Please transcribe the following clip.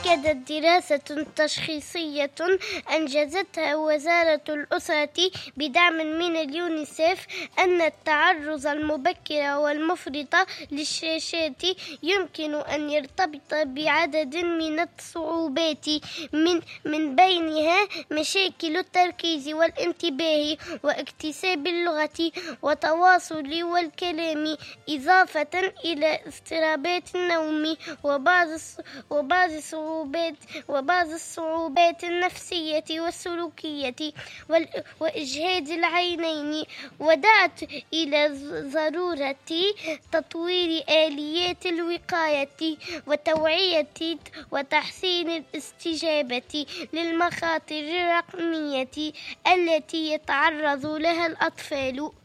أكدت دراسة تشخيصية أنجزتها وزارة الأسرة بدعم من اليونيسف أن التعرض المبكر والمفرط للشاشات يمكن أن يرتبط بعدد من الصعوبات من بينها مشاكل التركيز والانتباه واكتساب اللغة والتواصل والكلام، إضافة إلى اضطرابات النوم وبعض الصعوبات النفسية والسلوكية وإجهاد العينين، ودعت إلى ضرورة تطوير آليات الوقاية والتوعية وتحسين الاستجابة للمخاطر الرقمية التي يتعرض لها الأطفال.